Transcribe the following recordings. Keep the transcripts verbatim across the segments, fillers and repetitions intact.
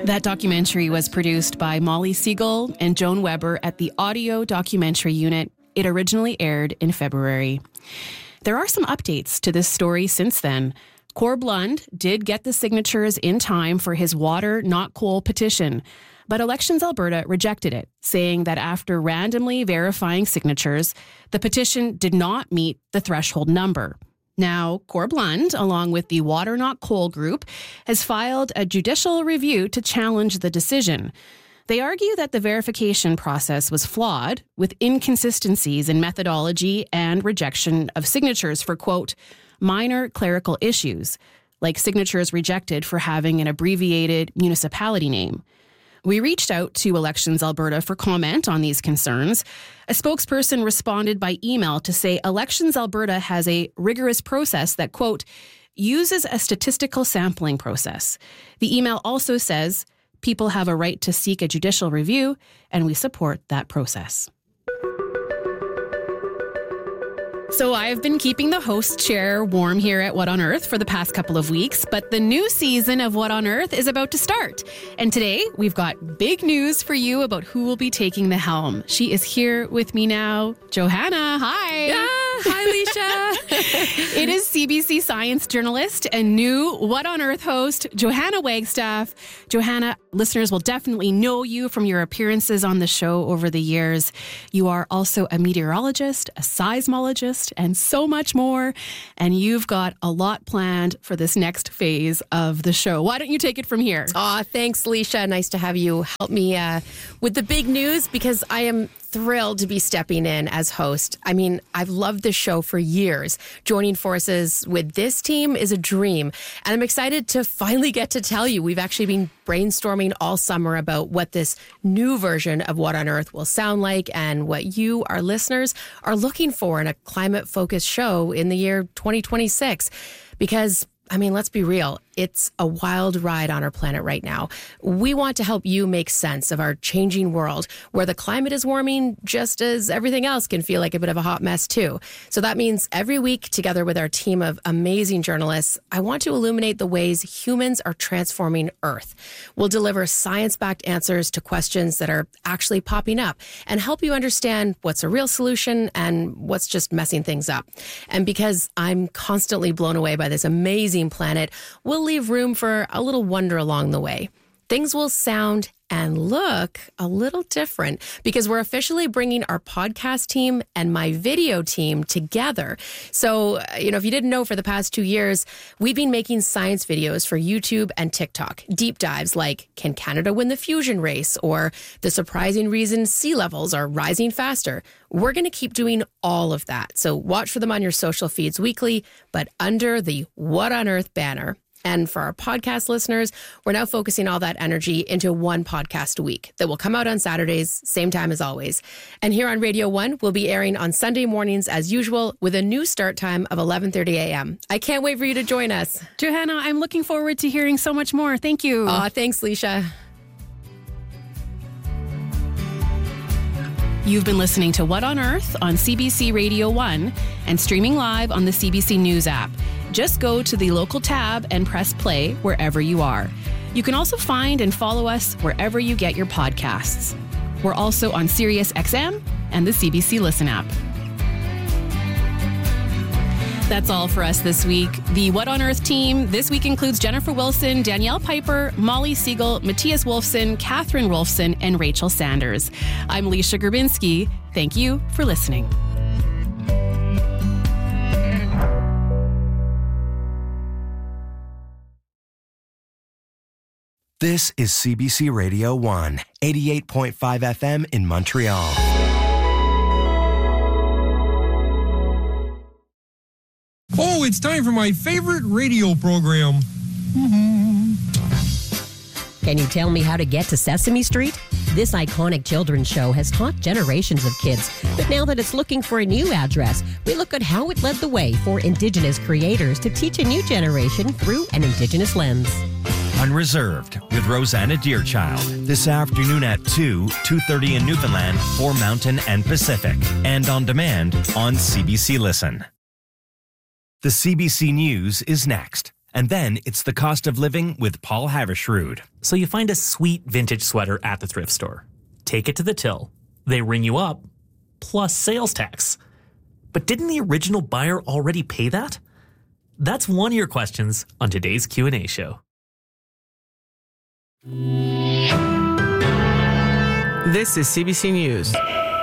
That documentary was produced by Molly Siegel and Joan Weber at the Audio Documentary Unit. It originally aired in February. There are some updates to this story since then. Corb Lund did get the signatures in time for his water, not coal petition, but Elections Alberta rejected it, saying that after randomly verifying signatures, the petition did not meet the threshold number. Now, Corb Lund, along with the Water Not Coal group, has filed a judicial review to challenge the decision. They argue that the verification process was flawed, with inconsistencies in methodology and rejection of signatures for, quote, minor clerical issues, like signatures rejected for having an abbreviated municipality name. We reached out to Elections Alberta for comment on these concerns. A spokesperson responded by email to say Elections Alberta has a rigorous process that, quote, uses a statistical sampling process. The email also says people have a right to seek a judicial review, and we support that process. So I've been keeping the host chair warm here at What on Earth for the past couple of weeks, but the new season of What on Earth is about to start. And today we've got big news for you about who will be taking the helm. She is here with me now. Johanna, hi. Yeah, hi, Leisha. It is C B C science journalist and new What on Earth host, Johanna Wagstaff. Johanna, listeners will definitely know you from your appearances on the show over the years. You are also a meteorologist, a seismologist, and so much more. And you've got a lot planned for this next phase of the show. Why don't you take it from here? Aw, thanks, Leisha. Nice to have you help me uh, with the big news, because I am thrilled to be stepping in as host. I mean, I've loved this show for years. Joining forces with this team is a dream. And I'm excited to finally get to tell you. We've actually been brainstorming all summer about what this new version of What on Earth will sound like and what you, our listeners, are looking for in a climate-focused show in the year twenty twenty-six. Because, I mean, let's be real. It's a wild ride on our planet right now. We want to help you make sense of our changing world where the climate is warming just as everything else can feel like a bit of a hot mess too. So that means every week, together with our team of amazing journalists, I want to illuminate the ways humans are transforming Earth. We'll deliver science-backed answers to questions that are actually popping up and help you understand what's a real solution and what's just messing things up. And because I'm constantly blown away by this amazing planet, we'll leave room for a little wonder along the way. Things will sound and look a little different because we're officially bringing our podcast team and my video team together. So, you know, if you didn't know, for the past two years, we've been making science videos for YouTube and TikTok. Deep dives like, can Canada win the fusion race? Or the surprising reason sea levels are rising faster. We're going to keep doing all of that. So watch for them on your social feeds weekly, but under the What on Earth banner. And for our podcast listeners, we're now focusing all that energy into one podcast a week that will come out on Saturdays, same time as always. And here on Radio One, we'll be airing on Sunday mornings as usual with a new start time of eleven thirty a.m. I can't wait for you to join us. Johanna, I'm looking forward to hearing so much more. Thank you. Aw, thanks, Leisha. You've been listening to What on Earth on C B C Radio one and streaming live on the C B C News app. Just go to the local tab and press play wherever you are. You can also find and follow us wherever you get your podcasts. We're also on Sirius X M and the C B C Listen app. That's all for us this week. The What on Earth team this week includes Jennifer Wilson, Danielle Piper, Molly Siegel, Matthias Wolfson, Catherine Wolfson, and Rachel Sanders. I'm Leisha Grabinski. Thank you for listening. This is C B C Radio one, eighty-eight point five F M in Montreal. Oh, it's time for my favorite radio program. Mm-hmm. Can you tell me how to get to Sesame Street? This iconic children's show has taught generations of kids, but now that it's looking for a new address, we look at how it led the way for Indigenous creators to teach a new generation through an Indigenous lens. Unreserved with Rosanna Deerchild. This afternoon at two, two thirty in Newfoundland for Mountain and Pacific. And on demand on C B C Listen. The C B C News is next And then it's the cost of living with Paul Havershrud. So you find a sweet vintage sweater at the thrift store. Take it to the till. They ring you up, plus sales tax. But didn't the original buyer already pay that? That's one of your questions on today's Q and A show. This is C B C News.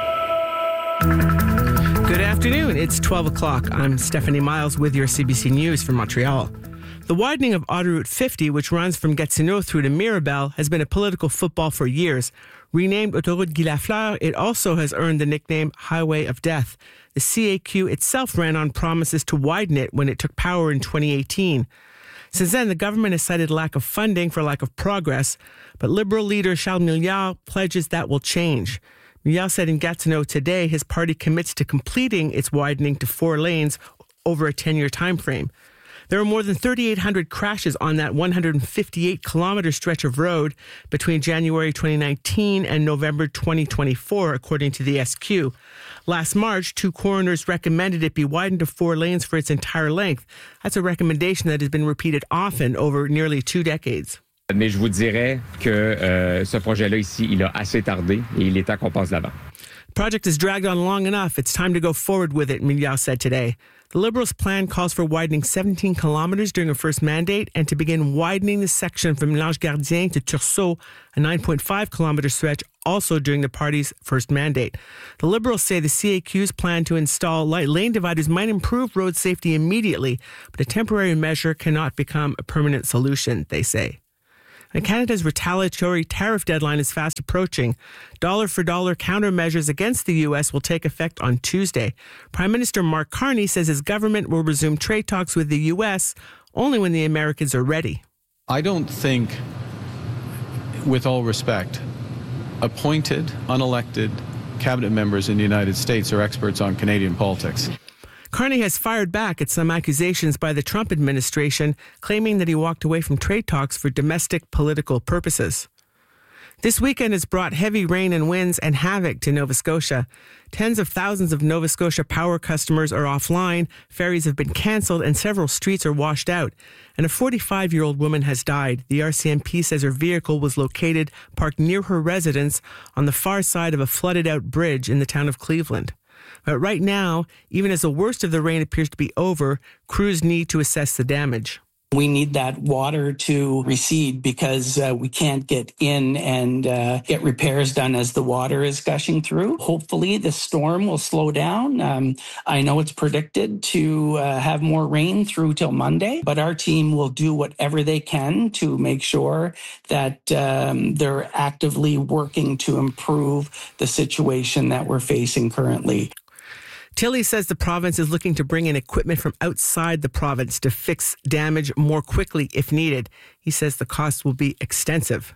Good afternoon. It's twelve o'clock. I'm Stephanie Miles with your C B C News from Montreal. The widening of Autoroute fifty, which runs from Gatineau through to Mirabel, has been a political football for years. Renamed Autoroute Guy Lafleur, it also has earned the nickname Highway of Death. The C A Q itself ran on promises to widen it when it took power in twenty eighteen. Since then, the government has cited lack of funding for lack of progress, but Liberal leader Charles Milliard pledges that will change. Milliard said in Gatineau today his party commits to completing its widening to four lanes over a ten-year time frame. There are more than thirty-eight hundred crashes on that one hundred fifty-eight kilometer stretch of road between January twenty nineteen and November twenty twenty-four, according to the S Q. Last March, two coroners recommended it be widened to four lanes for its entire length. That's a recommendation that has been repeated often over nearly two decades. Mais je vous dirais que euh, ce projet-là ici, il a assez tardé et il est temps qu'on passe l'avant. The project has dragged on long enough. It's time to go forward with it, Milliard said today. The Liberals' plan calls for widening seventeen kilometers during a first mandate and to begin widening the section from L'Ange Gardien to Tursault, a nine point five kilometer stretch, also during the party's first mandate. The Liberals say the C A Q's plan to install light lane dividers might improve road safety immediately, but a temporary measure cannot become a permanent solution, they say. And Canada's retaliatory tariff deadline is fast approaching. Dollar-for-dollar countermeasures against the U S will take effect on Tuesday. Prime Minister Mark Carney says his government will resume trade talks with the U S only when the Americans are ready. I don't think, with all respect, appointed, unelected cabinet members in the United States are experts on Canadian politics. Carney has fired back at some accusations by the Trump administration, claiming that he walked away from trade talks for domestic political purposes. This weekend has brought heavy rain and winds and havoc to Nova Scotia. Tens of thousands of Nova Scotia Power customers are offline, ferries have been cancelled, and several streets are washed out. And a forty-five-year-old woman has died. The R C M P says her vehicle was located parked near her residence on the far side of a flooded-out bridge in the town of Cleveland. But right now, even as the worst of the rain appears to be over, crews need to assess the damage. We need that water to recede because uh, we can't get in and uh, get repairs done as the water is gushing through. Hopefully the storm will slow down. Um, I know it's predicted to uh, have more rain through till Monday, but our team will do whatever they can to make sure that um, they're actively working to improve the situation that we're facing currently. Tilley says the province is looking to bring in equipment from outside the province to fix damage more quickly if needed. He says the cost will be extensive.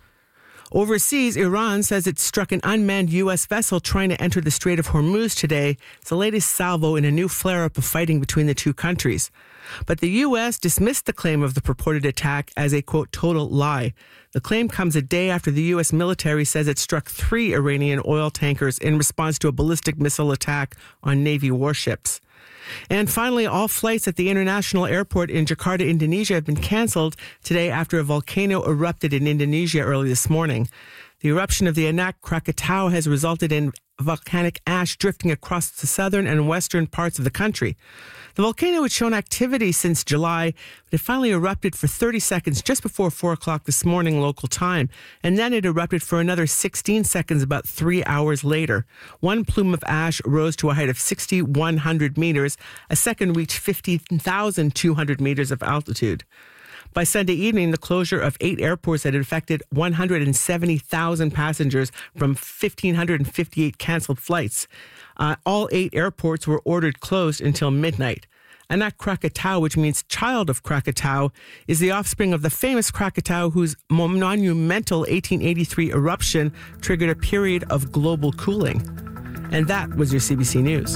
Overseas, Iran says it struck an unmanned U S vessel trying to enter the Strait of Hormuz today. It's the latest salvo in a new flare-up of fighting between the two countries. But the U S dismissed the claim of the purported attack as a, quote, total lie. The claim comes a day after the U S military says it struck three Iranian oil tankers in response to a ballistic missile attack on Navy warships. And finally, all flights at the international airport in Jakarta, Indonesia have been canceled today after a volcano erupted in Indonesia early this morning. The eruption of the Anak Krakatau has resulted in volcanic ash drifting across the southern and western parts of the country. The volcano had shown activity since July, but it finally erupted for thirty seconds just before four o'clock this morning local time, and then it erupted for another sixteen seconds about three hours later. One plume of ash rose to a height of six thousand one hundred meters. A second reached fifteen thousand two hundred meters of altitude. By Sunday evening, the closure of eight airports had affected one hundred seventy thousand passengers from one thousand five hundred fifty-eight canceled flights. Uh, all eight airports were ordered closed until midnight. Anak Krakatau, which means child of Krakatau, is the offspring of the famous Krakatau whose monumental eighteen eighty-three eruption triggered a period of global cooling. And that was your C B C News.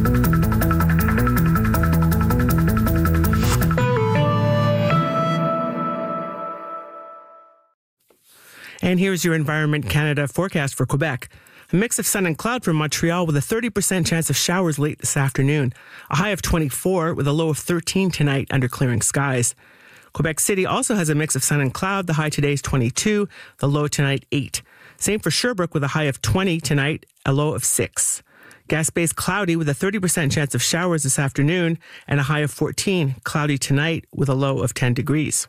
And here's your Environment Canada forecast for Quebec. A mix of sun and cloud for Montreal with a thirty percent chance of showers late this afternoon. A high of twenty-four with a low of thirteen tonight under clearing skies. Quebec City also has a mix of sun and cloud. The high today is twenty-two, the low tonight eight. Same for Sherbrooke with a high of twenty tonight, a low of six. Gaspé's cloudy with a thirty percent chance of showers this afternoon and a high of fourteen, cloudy tonight with a low of ten degrees.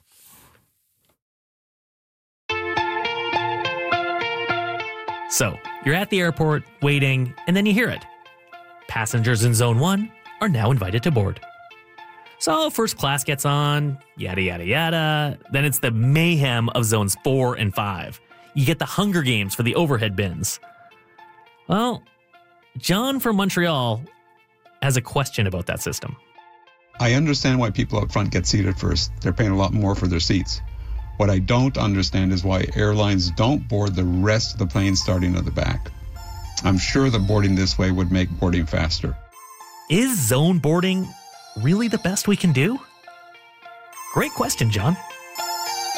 So, you're at the airport, waiting, and then you hear it. Passengers in Zone one are now invited to board. So, first class gets on, yada, yada, yada. Then it's the mayhem of Zones four and five. You get the Hunger Games for the overhead bins. Well, John from Montreal has a question about that system. I understand why people up front get seated first. They're paying a lot more for their seats. What I don't understand is why airlines don't board the rest of the plane starting at the back. I'm sure that boarding this way would make boarding faster. Is zone boarding really the best we can do? Great question, John.